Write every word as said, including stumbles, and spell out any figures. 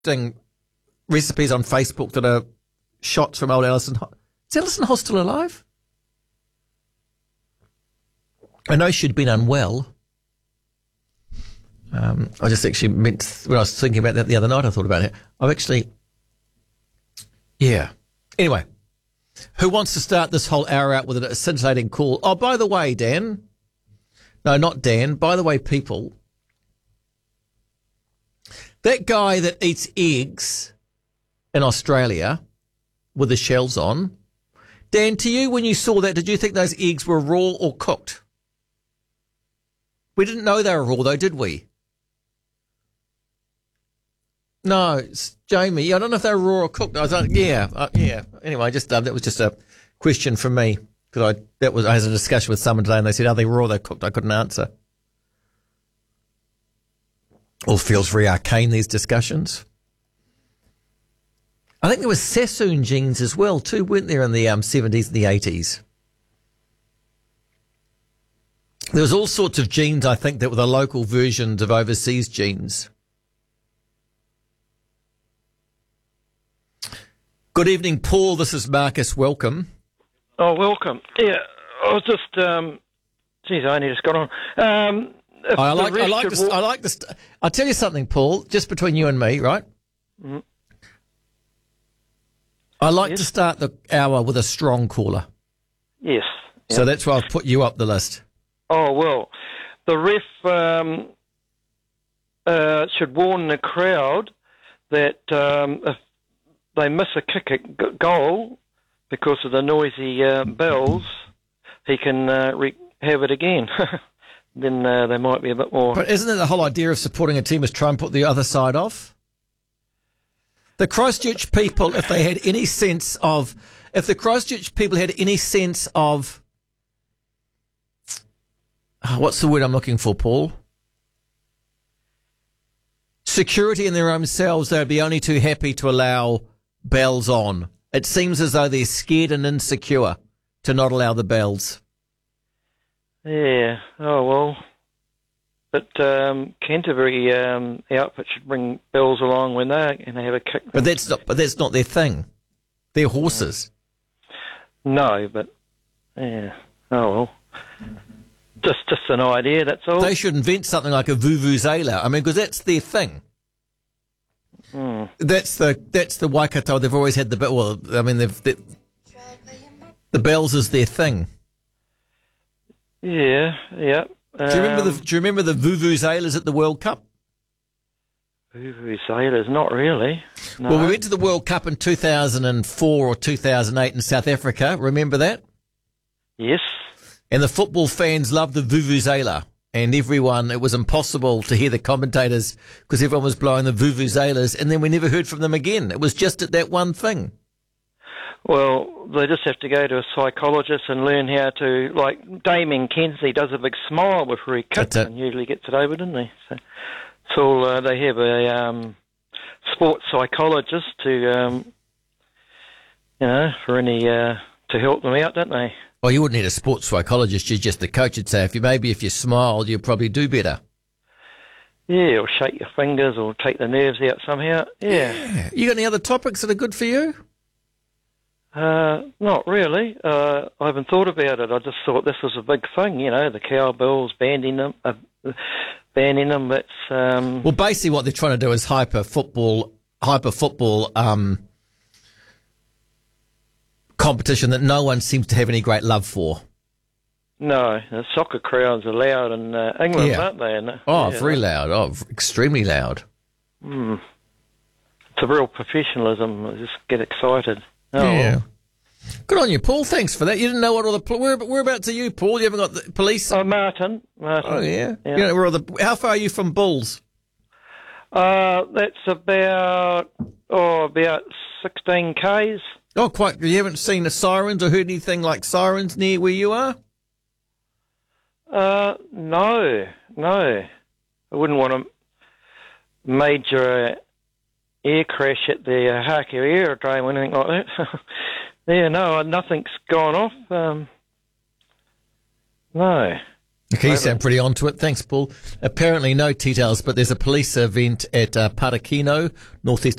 posting recipes on Facebook that are shots from old Alison. Is Alison Hoss still alive? I know she'd been unwell. Um, I just actually meant, when I was thinking about that the other night, I thought about it. I've actually, yeah. Anyway, who wants to start this whole hour out with a scintillating call? Oh, by the way, Dan. No, not Dan. By the way, people. That guy that eats eggs in Australia with the shells on. Dan, to you, when you saw that, did you think those eggs were raw or cooked? We didn't know they were raw, though, did we? No, it's Jamie. I don't know if they were raw or cooked. I was like, yeah, uh, yeah. Anyway, just uh, that was just a question from me because I that was I had a discussion with someone today, and they said, "Are they raw? Or they cooked?" I couldn't answer. All feels very arcane, these discussions. I think there were Sassoon jeans as well too, weren't there, in the um, seventies and the eighties? There was all sorts of jeans, I think, that were the local versions of overseas jeans. Good evening, Paul. This is Marcus. Welcome. Oh, welcome. Yeah, I was just, um, geez, I only just got on. Um, I like, I like, this, walk- I like this. I'll tell you something, Paul, just between you and me, right? Mm-hmm. I like yes. to start the hour with a strong caller. Yes. So yep. that's why I've put you up the list. Oh, well, the ref um, uh, should warn the crowd that um, if they miss a kick at g- goal because of the noisy uh, bells, he can uh, re- have it again. Then uh, they might be a bit more... But isn't it the whole idea of supporting a team is try and put the other side off? The Christchurch people, if they had any sense of... If the Christchurch people had any sense of... Oh, what's the word I'm looking for, Paul? Security in their own selves, they'd be only too happy to allow bells on. It seems as though they're scared and insecure to not allow the bells. Yeah, oh well. But um, Canterbury um, outfit should bring bells along when they and they have a kick. But that's not. But that's not their thing. They're horses. No, but yeah. Oh well. Just, just an idea. That's all. They should invent something like a vuvuzela. I mean, because that's their thing. Mm. That's the that's the Waikato. They've always had the bell. Well, I mean, they've they, the bells is their thing. Yeah, yeah. Um, Do you remember the Do you remember the vuvuzelas at the World Cup? Vuvuzelas, not really. No. Well, we went to the World Cup in two thousand four or two thousand eight in South Africa. Remember that? Yes. And the football fans loved the vuvuzela. And everyone, it was impossible to hear the commentators because everyone was blowing the vuvuzelas, and then we never heard from them again. It was just at that one thing. Well, they just have to go to a psychologist and learn how to, like, Damien Kensley does a big smile before he kicks and usually gets it over, doesn't he? So, so uh, they have a um, sports psychologist to, um, you know, for any, uh, to help them out, don't they? Well, you wouldn't need a sports psychologist. You're just the coach would say, if you maybe if you smiled, you'd probably do better. Yeah, or shake your fingers or take the nerves out somehow. Yeah. yeah. You got any other topics that are good for you? Uh, not really. Uh, I haven't thought about it. I just thought this was a big thing, you know, the cowbells, banning them, uh, banning them. That's um... well, basically what they're trying to do is hyper football, hyper football um, competition that no one seems to have any great love for. No, the soccer crowds are loud in uh, England, yeah. aren't they? And, uh, oh, yeah, very loud. Oh, extremely loud. Mm. It's a real professionalism. I just get excited. Oh. Yeah. Good on you, Paul. Thanks for that. You didn't know what all the... Where, whereabouts are you, Paul? You haven't got the police... Oh, Martin. Martin. Oh, yeah. yeah. You know, where all the, how far are you from Bulls? Uh, that's about... Oh, about sixteen kays. Oh, quite... You haven't seen the sirens or heard anything like sirens near where you are? Uh, no. No. I wouldn't want a major... air crash at the uh, Haki aerodrome or anything like that. yeah, no, nothing's gone off. Um, no. Okay, you sound pretty onto it. Thanks, Paul. Apparently no details, but there's a police event at uh, Parakino, northeast